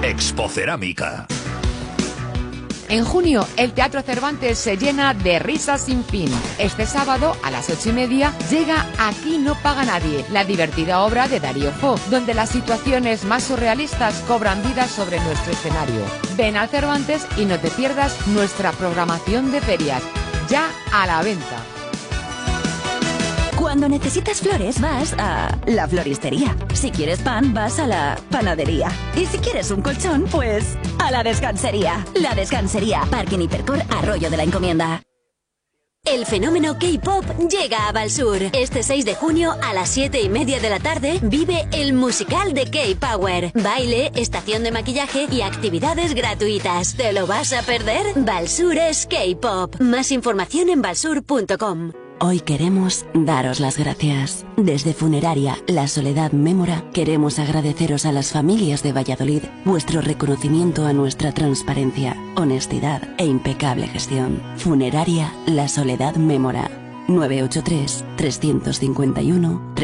Expocerámica. En junio, el Teatro Cervantes se llena de risas sin fin. Este sábado, a las 8:30, llega Aquí no paga nadie, la divertida obra de Darío Fo, donde las situaciones más surrealistas cobran vida sobre nuestro escenario. Ven al Cervantes y no te pierdas nuestra programación de ferias, ya a la venta. Cuando necesitas flores, vas a la floristería. Si quieres pan, vas a la panadería. Y si quieres un colchón, pues a la descansería. La Descansería, Parque Hipercor, Arroyo de la Encomienda. El fenómeno K-pop llega a Valsur. Este 6 de junio a las 7:30 de la tarde vive el musical de K-Power. Baile, estación de maquillaje y actividades gratuitas. ¿Te lo vas a perder? Valsur es K-pop. Más información en valsur.com. Hoy queremos daros las gracias. Desde Funeraria La Soledad Mémora queremos agradeceros a las familias de Valladolid vuestro reconocimiento a nuestra transparencia, honestidad e impecable gestión. Funeraria La Soledad Mémora. 983 351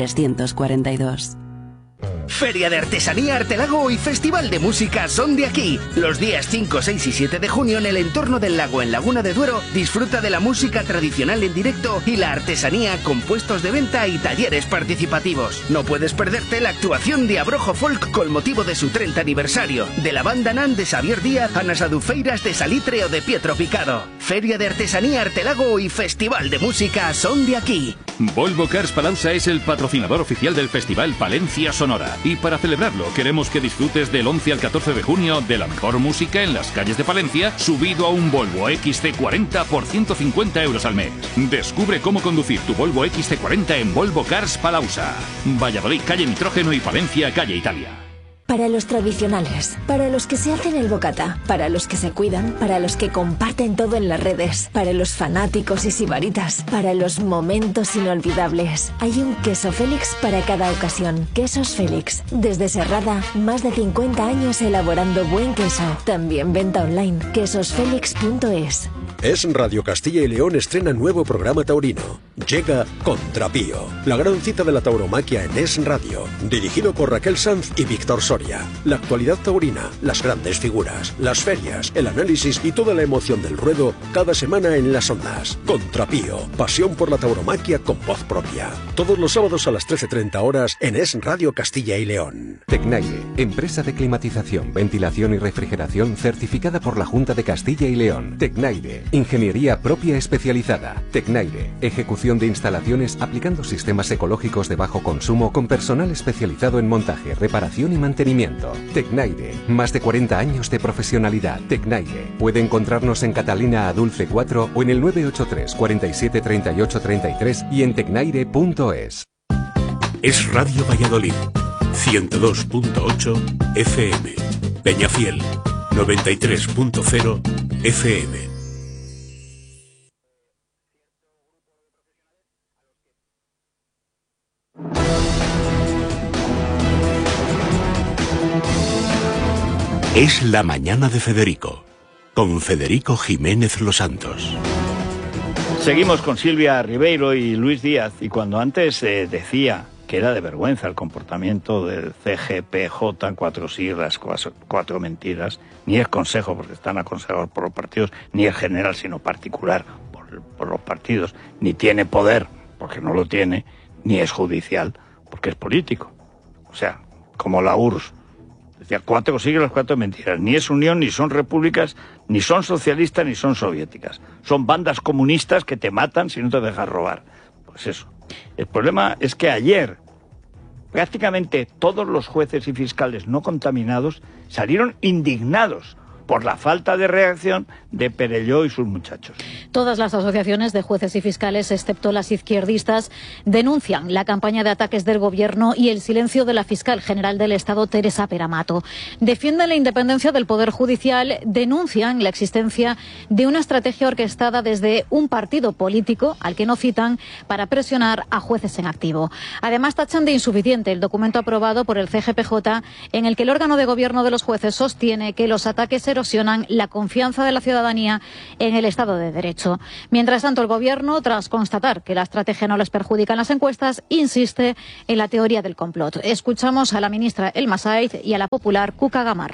342. Feria de Artesanía Artelago y Festival de Música son de aquí. Los días 5, 6 y 7 de junio en el entorno del lago en Laguna de Duero disfruta de la música tradicional en directo y la artesanía con puestos de venta y talleres participativos. No puedes perderte la actuación de Abrojo Folk con motivo de su 30 aniversario, de la banda Nan de Xavier Díaz a las Adufeiras de Salitre o de Pietro Picado. Feria de Artesanía Artelago y Festival de Música son de aquí. Volvo Cars Palauza es el patrocinador oficial del Festival Palencia Sonora. Y para celebrarlo, queremos que disfrutes del 11 al 14 de junio de la mejor música en las calles de Palencia, subido a un Volvo XC40 por 150 euros al mes. Descubre cómo conducir tu Volvo XC40 en Volvo Cars Palauza. Valladolid, calle Nitrógeno y Palencia, calle Italia. Para los tradicionales, para los que se hacen el bocata, para los que se cuidan, para los que comparten todo en las redes, para los fanáticos y sibaritas, para los momentos inolvidables. Hay un queso Félix para cada ocasión. Quesos Félix. Desde Serrada, más de 50 años elaborando buen queso. También venta online. quesosfelix.es. Es Radio Castilla y León estrena nuevo programa taurino. Llega Contrapío, la gran cita de la tauromaquia en Es Radio, dirigido por Raquel Sanz y Víctor Soria. La actualidad taurina, las grandes figuras, las ferias, el análisis y toda la emoción del ruedo cada semana en las ondas. Contrapío, pasión por la tauromaquia con voz propia. Todos los sábados a las 13:30 horas en Es Radio Castilla y León. Tecnaire, empresa de climatización, ventilación y refrigeración certificada por la Junta de Castilla y León. Tecnaire, ingeniería propia especializada. Tecnaire, ejecución de instalaciones aplicando sistemas ecológicos de bajo consumo con personal especializado en montaje, reparación y mantenimiento. Tecnaire, más de 40 años de profesionalidad. Tecnaire, puede encontrarnos en Catalina Adulce 4 o en el 983 47 38 33 y en tecnaire.es. Es Radio Valladolid, 102.8 FM. Peñafiel, 93.0 FM. Es la mañana de Federico, con Federico Jiménez Los Santos. Seguimos con Silvia Ribeiro y Luis Díaz, y cuando antes decía que era de vergüenza el comportamiento del CGPJ, 4 siglas, 4 mentiras, ni es consejo, porque están aconsejados por los partidos, ni es general, sino particular por los partidos, ni tiene poder, porque no lo tiene, ni es judicial, porque es político. O sea, como la URSS. Decía 4 siglas, 4 mentiras. Ni es unión, ni son repúblicas, ni son socialistas, ni son soviéticas. Son bandas comunistas que te matan si no te dejas robar. Pues eso. El problema es que ayer prácticamente todos los jueces y fiscales no contaminados salieron indignados por la falta de reacción de Perelló y sus muchachos. Todas las asociaciones de jueces y fiscales, excepto las izquierdistas, denuncian la campaña de ataques del Gobierno y el silencio de la fiscal general del Estado, Teresa Peramato. Defienden la independencia del Poder Judicial, denuncian la existencia de una estrategia orquestada desde un partido político, al que no citan, para presionar a jueces en activo. Además, tachan de insuficiente el documento aprobado por el CGPJ, en el que el órgano de gobierno de los jueces sostiene que los ataques erosionan la confianza de la ciudadanía en el Estado de Derecho. Mientras tanto, el Gobierno, tras constatar que la estrategia no les perjudica en las encuestas, insiste en la teoría del complot. Escuchamos a la ministra Elma Saiz y a la popular Cuca Gamarra.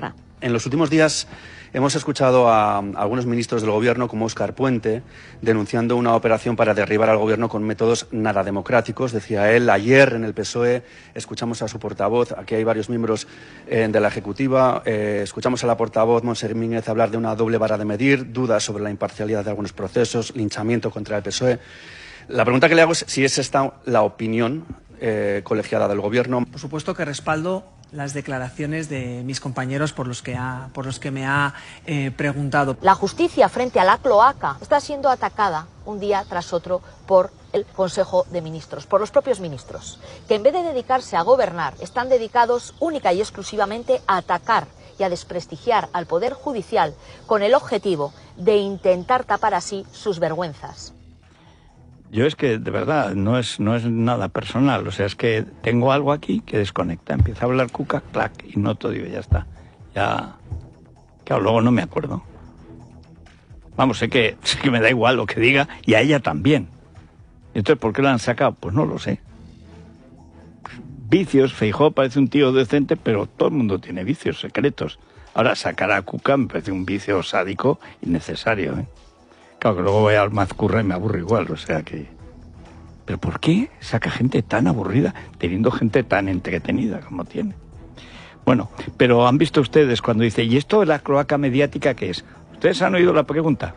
En los últimos días hemos escuchado a algunos ministros del Gobierno, como Óscar Puente, denunciando una operación para derribar al Gobierno con métodos nada democráticos. Decía él, ayer en el PSOE escuchamos a su portavoz, aquí hay varios miembros de la Ejecutiva, escuchamos a la portavoz Montse Mínguez hablar de una doble vara de medir, dudas sobre la imparcialidad de algunos procesos, linchamiento contra el PSOE. La pregunta que le hago es si es esta la opinión colegiada del Gobierno. Por supuesto que respaldo las declaraciones de mis compañeros por los que me ha preguntado. La justicia frente a la cloaca está siendo atacada un día tras otro por el Consejo de Ministros, por los propios ministros, que en vez de dedicarse a gobernar, están dedicados única y exclusivamente a atacar y a desprestigiar al Poder Judicial con el objetivo de intentar tapar así sus vergüenzas. Yo es que, de verdad, no es nada personal. O sea, es que tengo algo aquí que desconecta. Empieza a hablar Cuca, clac, y noto, digo, ya está. Ya... Claro, luego no me acuerdo. Vamos, sé que me da igual lo que diga, y a ella también. Entonces, ¿por qué la han sacado? Pues no lo sé. Vicios, Feijóo parece un tío decente, pero todo el mundo tiene vicios secretos. Ahora, sacar a Cuca me parece un vicio sádico innecesario, ¿eh? Claro, que luego voy al Mazcurra y me aburro igual, o sea que... ¿Pero por qué saca gente tan aburrida teniendo gente tan entretenida como tiene? Bueno, pero han visto ustedes cuando dice, ¿y esto de la cloaca mediática qué es? ¿Ustedes han oído la pregunta?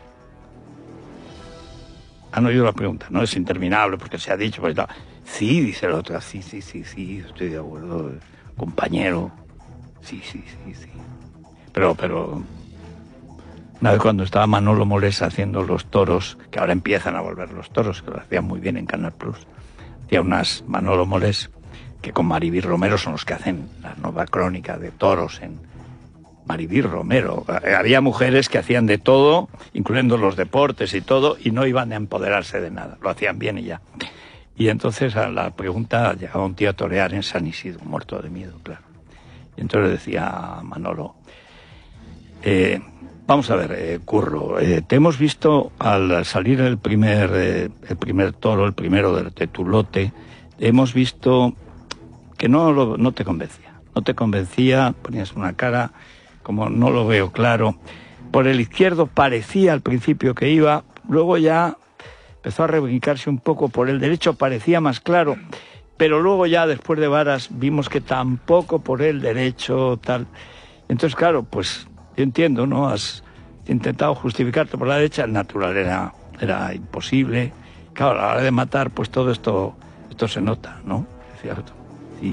Han oído la pregunta, no es interminable porque se ha dicho, pues no. Sí, dice la otra, sí, estoy de acuerdo, compañero, sí. Pero... Una vez cuando estaba Manolo Molés haciendo los toros, que ahora empiezan a volver los toros, que lo hacían muy bien en Canal Plus, hacía unas Manolo Molés que con Maribí Romero son los que hacen la nueva crónica de toros en Maribí Romero. Había mujeres que hacían de todo, incluyendo los deportes y todo, y no iban a empoderarse de nada, lo hacían bien y ya. Y entonces a la pregunta llegaba un tío a torear en San Isidro, muerto de miedo, claro. Y entonces le decía a Manolo... Vamos a ver, Curro, te hemos visto al salir el primer toro, el primero del Tetulote, hemos visto que no te convencía. No te convencía, ponías una cara como no lo veo claro. Por el izquierdo parecía al principio que iba, luego ya empezó a reivindicarse un poco, por el derecho parecía más claro, pero luego ya después de varas vimos que tampoco por el derecho tal. Entonces, claro, pues... Yo entiendo, ¿no? Has intentado justificarte por la derecha, el natural era imposible. Claro, a la hora de matar, pues todo esto se nota, ¿no? Es cierto. Sí.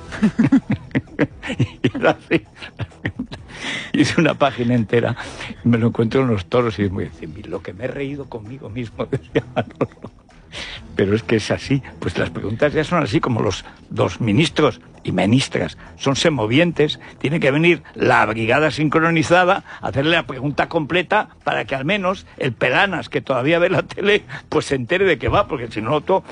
Hice una página entera, me lo encuentro en los toros y lo que me he reído conmigo mismo, decía Manolo. Pero es que es así, pues las preguntas ya son así, como los dos ministros y ministras son semovientes, tiene que venir la brigada sincronizada a hacerle la pregunta completa para que al menos el Pelanas, que todavía ve la tele, pues se entere de qué va, porque si no, todo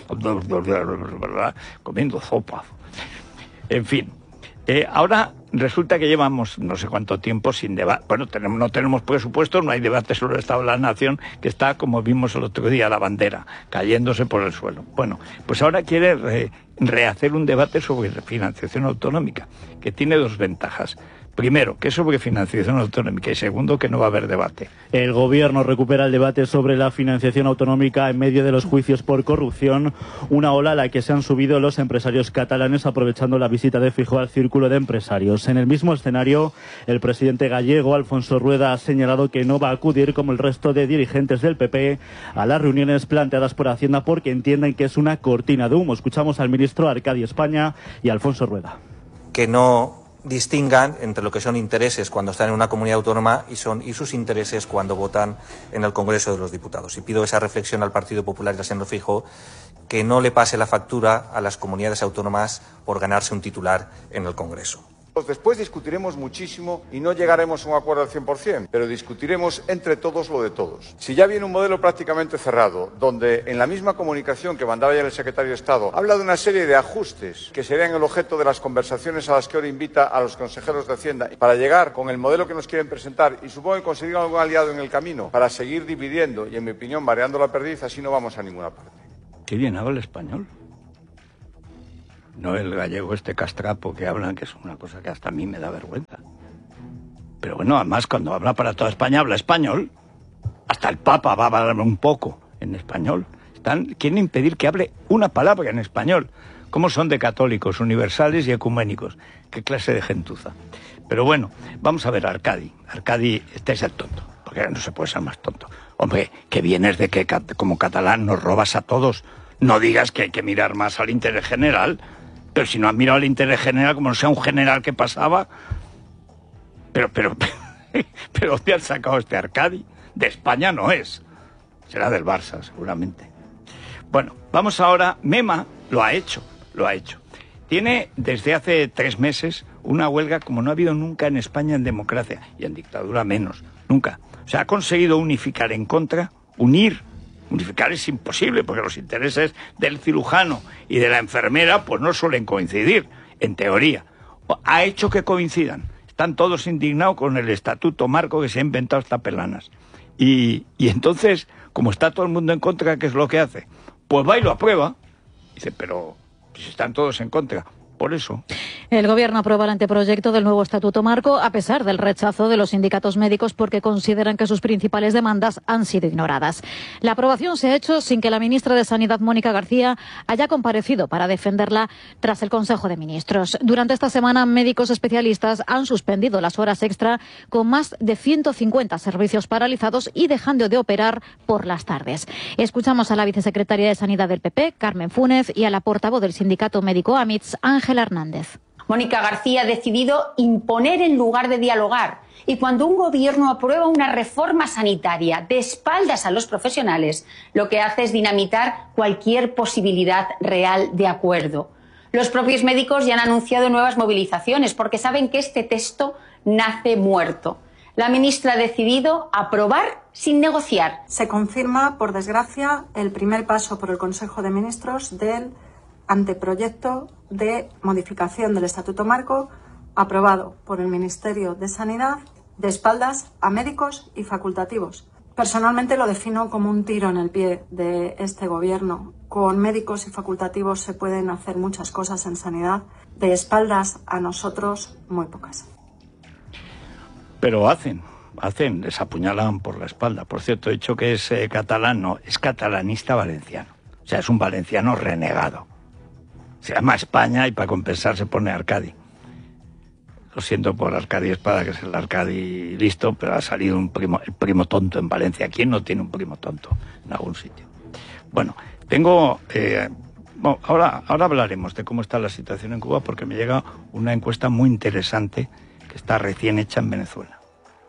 comiendo sopa. En fin, ahora resulta que llevamos no sé cuánto tiempo sin debate. Bueno, no tenemos presupuesto, no hay debate sobre el Estado de la Nación, que está, como vimos el otro día, la bandera, cayéndose por el suelo. Bueno, pues ahora quiere rehacer un debate sobre financiación autonómica, que tiene dos ventajas. Primero, que es sobre financiación autonómica, y segundo, que no va a haber debate. El Gobierno recupera el debate sobre la financiación autonómica en medio de los juicios por corrupción, una ola a la que se han subido los empresarios catalanes aprovechando la visita de Feijóo al círculo de empresarios. En el mismo escenario, el presidente gallego, Alfonso Rueda, ha señalado que no va a acudir, como el resto de dirigentes del PP, a las reuniones planteadas por Hacienda porque entienden que es una cortina de humo. Escuchamos al ministro Arcadio España y a Alfonso Rueda. Que no distingan entre lo que son intereses cuando están en una comunidad autónoma y sus intereses cuando votan en el Congreso de los Diputados. Y pido esa reflexión al Partido Popular y al señor Feijóo, que no le pase la factura a las comunidades autónomas por ganarse un titular en el Congreso. Después discutiremos muchísimo y no llegaremos a un acuerdo al 100%, pero discutiremos entre todos lo de todos. Si ya viene un modelo prácticamente cerrado, donde en la misma comunicación que mandaba ya el secretario de Estado, habla de una serie de ajustes que serían el objeto de las conversaciones a las que ahora invita a los consejeros de Hacienda, para llegar con el modelo que nos quieren presentar y supongo que conseguir algún aliado en el camino para seguir dividiendo y, en mi opinión, mareando la perdiz, así no vamos a ninguna parte. Qué bien habla el español. No el gallego este castrapo que hablan, que es una cosa que hasta a mí me da vergüenza. Pero bueno, además cuando habla para toda España habla español. Hasta el Papa va a hablar un poco en español. Quieren impedir que hable una palabra en español. ¿Cómo son de católicos, universales y ecuménicos? ¿Qué clase de gentuza? Pero bueno, vamos a ver a Arcadi. Arcadi, este es el tonto, porque no se puede ser más tonto. Hombre, que vienes de que como catalán nos robas a todos. No digas que hay que mirar más al interés general. Pero si no has mirado al interés general, como no sea un general que pasaba... Pero ¿dónde han sacado este Arcadi? De España no es. Será del Barça, seguramente. Bueno, vamos ahora. Mema lo ha hecho. Tiene desde hace 3 meses una huelga como no ha habido nunca en España en democracia, y en dictadura menos, nunca. O sea, ha conseguido unificar en contra, unificar es imposible, porque los intereses del cirujano y de la enfermera pues no suelen coincidir, en teoría. Ha hecho que coincidan. Están todos indignados con el estatuto marco que se ha inventado hasta Pelanas. Y entonces, como está todo el mundo en contra, ¿qué es lo que hace? Pues va y lo aprueba. Dice, pero si están todos en contra. Por eso. El Gobierno aprueba el anteproyecto del nuevo Estatuto Marco a pesar del rechazo de los sindicatos médicos porque consideran que sus principales demandas han sido ignoradas. La aprobación se ha hecho sin que la ministra de Sanidad, Mónica García, haya comparecido para defenderla tras el Consejo de Ministros. Durante esta semana, médicos especialistas han suspendido las horas extra con más de 150 servicios paralizados y dejando de operar por las tardes. Escuchamos a la vicesecretaria de Sanidad del PP, Carmen Fúnez, y a la portavoz del sindicato médico AMITS, Ángela Hernández. Mónica García ha decidido imponer en lugar de dialogar. Y cuando un gobierno aprueba una reforma sanitaria de espaldas a los profesionales, lo que hace es dinamitar cualquier posibilidad real de acuerdo. Los propios médicos ya han anunciado nuevas movilizaciones porque saben que este texto nace muerto. La ministra ha decidido aprobar sin negociar. Se confirma, por desgracia, el primer paso por el Consejo de Ministros del anteproyecto de modificación del Estatuto Marco aprobado por el Ministerio de Sanidad de espaldas a médicos y facultativos. Personalmente lo defino como un tiro en el pie de este gobierno. Con médicos y facultativos se pueden hacer muchas cosas en sanidad. De espaldas a nosotros, muy pocas. Pero les apuñalan por la espalda. Por cierto, he dicho que es catalán, no, es catalanista valenciano. O sea, es un valenciano renegado. Se llama España y para compensar se pone Arcadi. Lo siento por Arcadi Espada, que es el Arcadi listo, pero ha salido el primo tonto en Valencia. ¿Quién no tiene un primo tonto en algún sitio? Bueno, ahora hablaremos de cómo está la situación en Cuba, porque me llega una encuesta muy interesante que está recién hecha en Venezuela.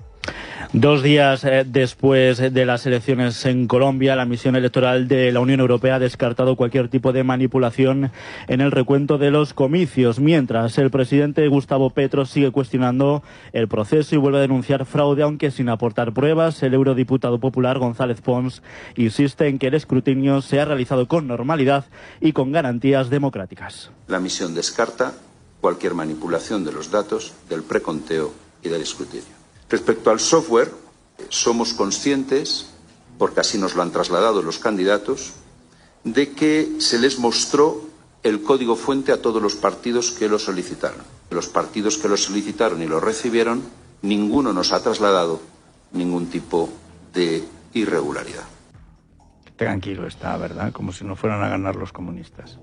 2 días después de las elecciones en Colombia, la misión electoral de la Unión Europea ha descartado cualquier tipo de manipulación en el recuento de los comicios, mientras el presidente Gustavo Petro sigue cuestionando el proceso y vuelve a denunciar fraude, aunque sin aportar pruebas. El eurodiputado popular González Pons insiste en que el escrutinio se ha realizado con normalidad y con garantías democráticas. La misión descarta cualquier manipulación de los datos del preconteo y del escrutinio. Respecto al software, somos conscientes, porque así nos lo han trasladado los candidatos, de que se les mostró el código fuente a todos los partidos que lo solicitaron. Los partidos que lo solicitaron y lo recibieron, ninguno nos ha trasladado ningún tipo de irregularidad. Tranquilo está, ¿verdad? Como si no fueran a ganar los comunistas.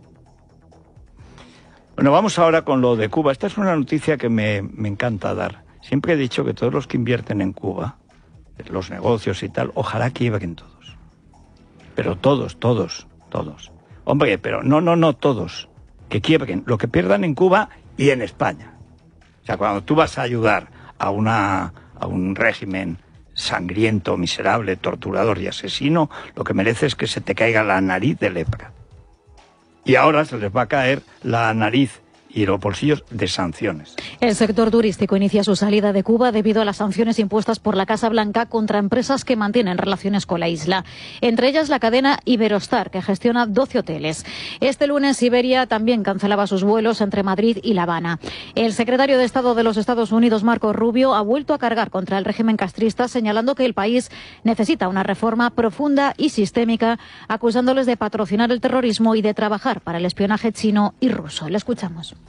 Bueno, vamos ahora con lo de Cuba. Esta es una noticia que me encanta dar. Siempre he dicho que todos los que invierten en Cuba, los negocios y tal, ojalá quiebren todos. Pero todos. Hombre, pero no todos. Que quiebren lo que pierdan en Cuba y en España. O sea, cuando tú vas a ayudar a un régimen sangriento, miserable, torturador y asesino, lo que merece es que se te caiga la nariz de lepra. Y ahora se les va a caer la nariz y los bolsillos de sanciones. El sector turístico inicia su salida de Cuba debido a las sanciones impuestas por la Casa Blanca contra empresas que mantienen relaciones con la isla. Entre ellas la cadena Iberostar, que gestiona 12 hoteles. Este lunes Iberia también cancelaba sus vuelos entre Madrid y La Habana. El secretario de Estado de los Estados Unidos, Marco Rubio, ha vuelto a cargar contra el régimen castrista, señalando que el país necesita una reforma profunda y sistémica, acusándoles de patrocinar el terrorismo y de trabajar para el espionaje chino y ruso. Le escuchamos.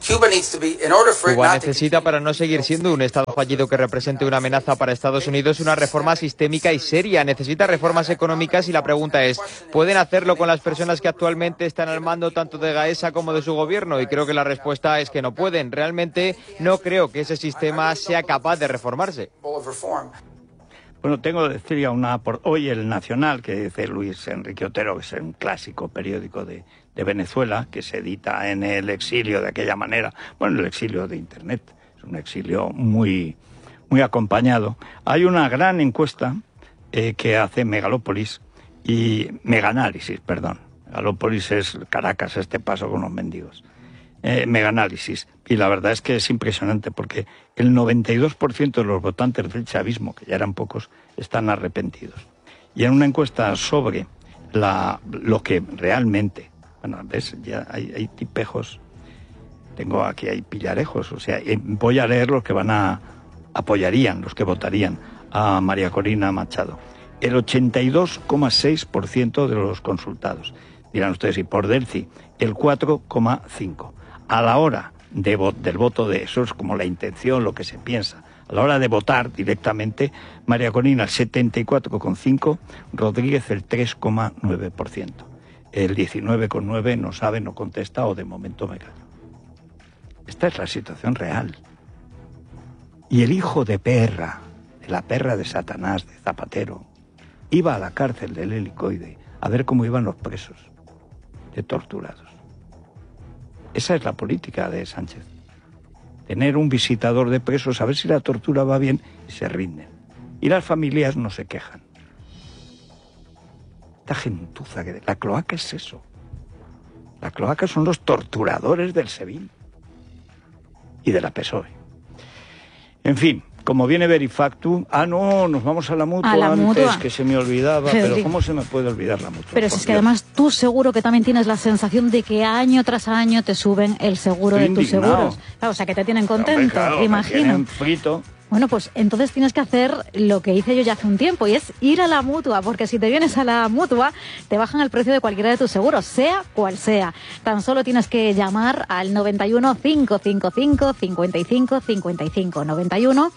Cuba necesita, para no seguir siendo un Estado fallido que represente una amenaza para Estados Unidos, una reforma sistémica y seria. Necesita reformas económicas y la pregunta es, ¿pueden hacerlo con las personas que actualmente están al mando tanto de Gaesa como de su gobierno? Y creo que la respuesta es que no pueden. Realmente no creo que ese sistema sea capaz de reformarse. Bueno, tengo que decir ya hoy el Nacional, que dice Luis Enrique Otero, que es un clásico periódico de Venezuela, que se edita en el exilio de aquella manera, bueno, el exilio de Internet, es un exilio muy, muy acompañado. Hay una gran encuesta que hace Meganálisis, perdón. Meganálisis es Caracas, este paso con los mendigos. Meganálisis. Y la verdad es que es impresionante porque el 92% de los votantes del chavismo, que ya eran pocos, están arrepentidos. Y en una encuesta sobre lo que realmente... Bueno, ves, ya hay tipejos. Tengo aquí, hay pillarejos. O sea, voy a leer los que apoyarían, los que votarían a María Corina Machado. El 82,6% de los consultados. Dirán ustedes, y por Delcy, el 4,5%. A la hora del voto de eso, es como la intención, lo que se piensa. A la hora de votar directamente, María Corina el 74,5%, Rodríguez el 3,9%. El 19,9% no sabe, no contesta o de momento me callo. Esta es la situación real. Y el hijo de perra, de la perra de Satanás, de Zapatero, iba a la cárcel del Helicoide a ver cómo iban los presos, de torturados. Esa es la política de Sánchez. Tener un visitador de presos, a ver si la tortura va bien y se rinden. Y las familias no se quejan. Esta gentuza, la cloaca es eso. La cloaca son los torturadores del SEBIN y de la PSOE. En fin, como viene Verifactu... no, nos vamos a la mutua antes, que se me olvidaba. Pero ¿cómo se me puede olvidar la mutua? Pero es que además tú seguro que también tienes la sensación de que año tras año te suben el seguro de tus seguros. Claro, o sea, que te tienen contento, claro, imagino. Me tienen frito. Bueno, pues entonces tienes que hacer lo que hice yo ya hace un tiempo, y es ir a la Mutua, porque si te vienes a la Mutua, te bajan el precio de cualquiera de tus seguros, sea cual sea. Tan solo tienes que llamar al 91 555 55 55, 91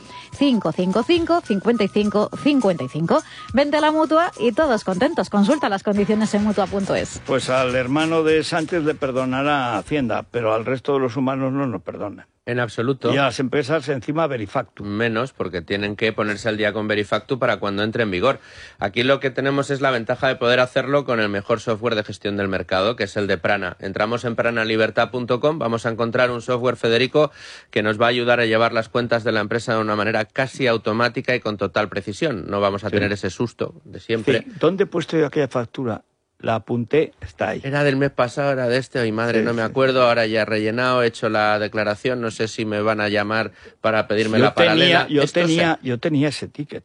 555 55 55. Vente a la Mutua y todos contentos. Consulta las condiciones en Mutua.es. Pues al hermano de Sánchez le perdonará Hacienda, pero al resto de los humanos no nos perdonan. En absoluto. Y a las empresas encima Verifactu. Menos, porque tienen que ponerse al día con Verifactu para cuando entre en vigor. Aquí lo que tenemos es la ventaja de poder hacerlo con el mejor software de gestión del mercado, que es el de Prana. Entramos en pranalibertad.com, vamos a encontrar un software, Federico, que nos va a ayudar a llevar las cuentas de la empresa de una manera casi automática y con total precisión. No vamos a tener ese susto de siempre. Sí. ¿Dónde he puesto yo aquella factura? La apunté, está ahí. Era del mes pasado, era de este, hoy madre, no me acuerdo, ahora ya he rellenado, he hecho la declaración, no sé si me van a llamar para pedirme la paralela. Yo tenía ese ticket.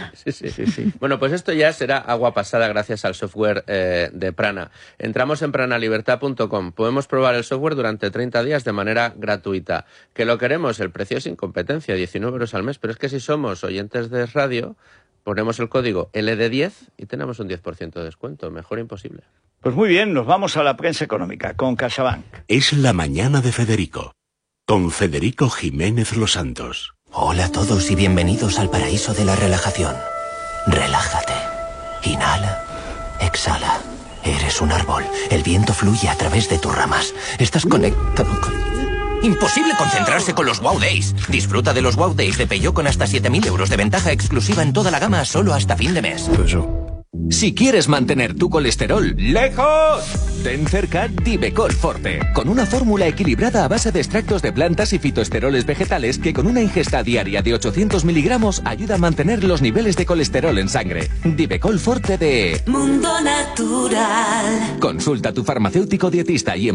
Sí. Bueno, pues esto ya será agua pasada gracias al software de Prana. Entramos en pranalibertad.com. Podemos probar el software durante 30 días de manera gratuita. ¿Que lo queremos? El precio es sin competencia, 19 euros al mes, pero es que si somos oyentes de radio... Ponemos el código LD10 y tenemos un 10% de descuento. Mejor imposible. Pues muy bien, nos vamos a la prensa económica con CaixaBank. Es la mañana de Federico, con Federico Jiménez Los Santos. Hola a todos y bienvenidos al paraíso de la relajación. Relájate. Inhala. Exhala. Eres un árbol. El viento fluye a través de tus ramas. Estás conectado con... Imposible concentrarse con los Wow Days. Disfruta de los Wow Days de Peugeot con hasta 7.000 euros de ventaja exclusiva en toda la gama solo hasta fin de mes. Si quieres mantener tu colesterol lejos, ten cerca Divecol Forte, con una fórmula equilibrada a base de extractos de plantas y fitoesteroles vegetales que con una ingesta diaria de 800 miligramos ayuda a mantener los niveles de colesterol en sangre. Divecol Forte de Mundo Natural. Consulta a tu farmacéutico dietista y en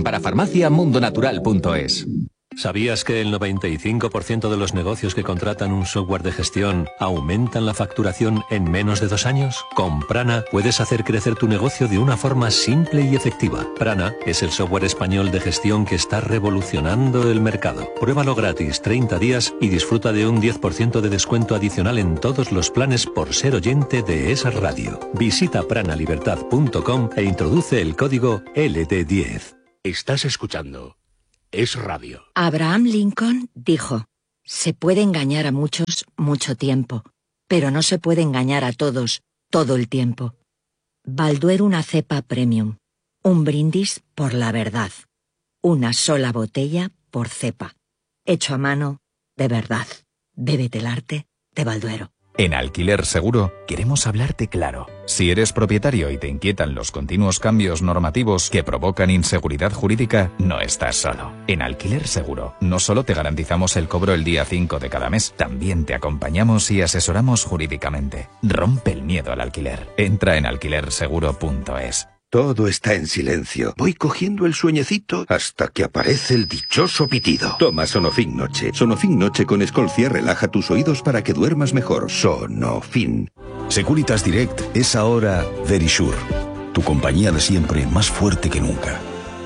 parafarmaciamundonatural.es. ¿Sabías que el 95% de los negocios que contratan un software de gestión aumentan la facturación en menos de 2 años? Con Prana puedes hacer crecer tu negocio de una forma simple y efectiva. Prana es el software español de gestión que está revolucionando el mercado. Pruébalo gratis 30 días y disfruta de un 10% de descuento adicional en todos los planes por ser oyente de esa radio. Visita pranalibertad.com e introduce el código LD10. Estás escuchando es radio. Abraham Lincoln dijo: se puede engañar a muchos mucho tiempo, pero no se puede engañar a todos todo el tiempo. Balduero, una cepa premium. Un brindis por la verdad. Una sola botella por cepa. Hecho a mano, de verdad. Bébete el arte de Balduero. En Alquiler Seguro queremos hablarte claro. Si eres propietario y te inquietan los continuos cambios normativos que provocan inseguridad jurídica, no estás solo. En Alquiler Seguro no solo te garantizamos el cobro el día 5 de cada mes, también te acompañamos y asesoramos jurídicamente. Rompe el miedo al alquiler. Entra en alquilerseguro.es. Todo está en silencio. Voy cogiendo el sueñecito hasta que aparece el dichoso pitido. Toma Sonofin Noche. Sonofin Noche con Escolcia relaja tus oídos para que duermas mejor. Sonofin. Securitas Direct es ahora Verisure. Tu compañía de siempre, más fuerte que nunca.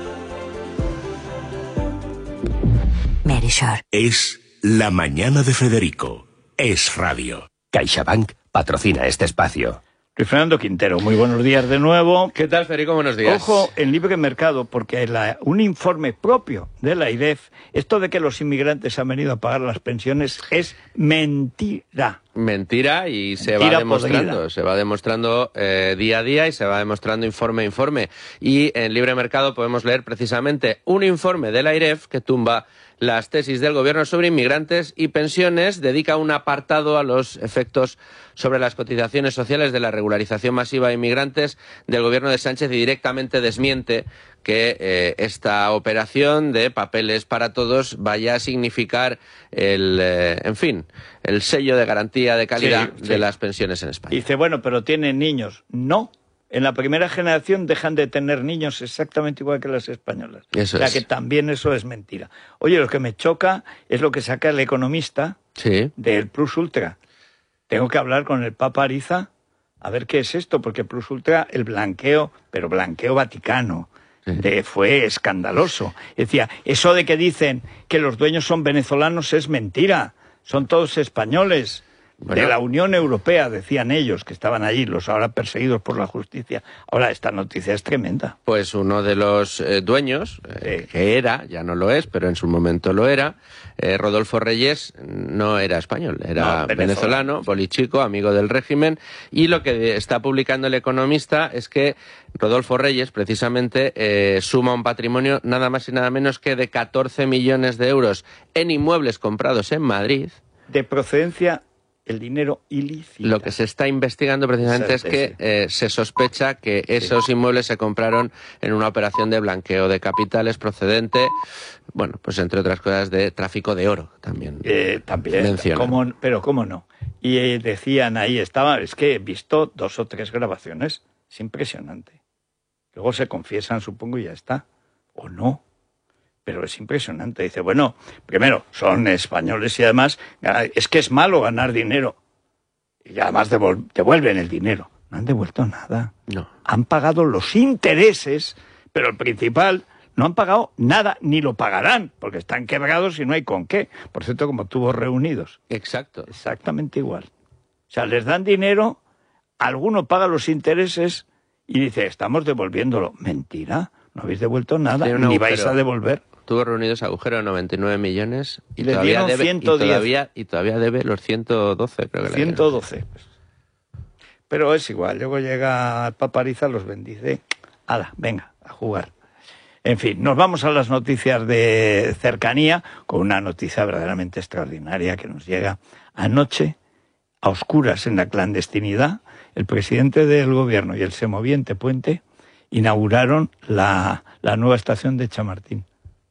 Verisure. Es la mañana de Federico. Es radio. CaixaBank patrocina este espacio. Luis Fernando Quintero, muy buenos días de nuevo. ¿Qué tal, Federico? Buenos días. Ojo, en libre mercado, porque un informe propio de la AIREF, esto de que los inmigrantes han venido a pagar las pensiones es mentira. Mentira, y se va demostrando día a día y se va demostrando informe a informe. Y en libre mercado podemos leer precisamente un informe de la AIREF que tumba las tesis del gobierno sobre inmigrantes y pensiones, dedica un apartado a los efectos sobre las cotizaciones sociales de la regularización masiva de inmigrantes del gobierno de Sánchez y directamente desmiente que esta operación de papeles para todos vaya a significar el sello de garantía de calidad de las pensiones en España. Dice, bueno, pero tienen niños. No. En la primera generación dejan de tener niños exactamente igual que las españolas. Eso o sea es. que también eso es mentira. Oye, lo que me choca es lo que saca el Economista del Plus Ultra. Tengo que hablar con el Papa Ariza a ver qué es esto, porque Plus Ultra, el blanqueo, pero blanqueo vaticano, fue escandaloso. Decía, eso de que dicen que los dueños son venezolanos es mentira, son todos españoles. Bueno, de la Unión Europea, decían ellos, que estaban allí, los ahora perseguidos por la justicia. Ahora, esta noticia es tremenda. Pues uno de los dueños, que era, ya no lo es, pero en su momento lo era, Rodolfo Reyes, no era español, era venezolano, bolichico, amigo del régimen, y lo que está publicando el Economista es que Rodolfo Reyes, precisamente, suma un patrimonio nada más y nada menos que de 14 millones de euros en inmuebles comprados en Madrid. De procedencia el dinero ilícito. Lo que se está investigando precisamente es que se sospecha que esos inmuebles se compraron en una operación de blanqueo de capitales procedente, bueno, pues entre otras cosas de tráfico de oro también. También, pero cómo no. Y decían ahí, es que he visto 2 o 3 grabaciones, es impresionante. Luego se confiesan, supongo, y ya está. O no. Pero es impresionante. Dice, bueno, primero, son españoles y además es que es malo ganar dinero. Y además devuelven el dinero. No han devuelto nada. No. Han pagado los intereses, pero el principal no han pagado nada, ni lo pagarán, porque están quebrados y no hay con qué. Por cierto, como tubos reunidos. Exacto. Exactamente igual. O sea, les dan dinero, alguno paga los intereses y dice, estamos devolviéndolo. Mentira, no habéis devuelto nada, ni vais a devolver. Tubos reunidos, agujero de 99 millones y les todavía dieron debe 110. y todavía debe los 112, creo que 112. Pero es igual, luego llega el Papa Ariza, los bendice. ¡Hala, venga, a jugar! En fin, nos vamos a las noticias de cercanía, con una noticia verdaderamente extraordinaria que nos llega anoche, a oscuras en la clandestinidad. El presidente del gobierno y el semoviente Puente inauguraron la nueva estación de Chamartín.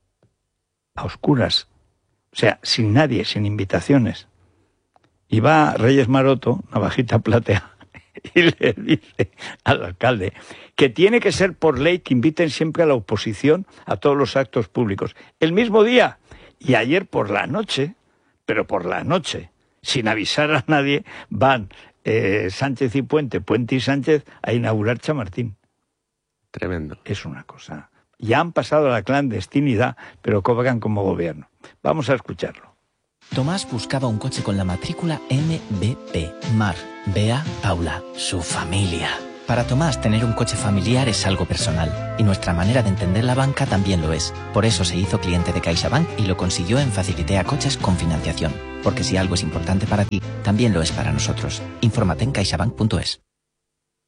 A oscuras, o sea, sin nadie, sin invitaciones. Y va Reyes Maroto, navajita platea, y le dice al alcalde que tiene que ser por ley que inviten siempre a la oposición a todos los actos públicos. El mismo día, y ayer por la noche, pero por la noche, sin avisar a nadie, van Sánchez y Puente, Puente y Sánchez, a inaugurar Chamartín. Tremendo. Es una cosa. Ya han pasado a la clandestinidad, pero cobran como gobierno. Vamos a escucharlo. Tomás buscaba un coche con la matrícula MBP. Mar, Bea, Paula, su familia. Para Tomás, tener un coche familiar es algo personal, y nuestra manera de entender la banca también lo es. Por eso se hizo cliente de CaixaBank y lo consiguió en Facilitea Coches con financiación. Porque si algo es importante para ti, también lo es para nosotros. Infórmate en caixabank.es.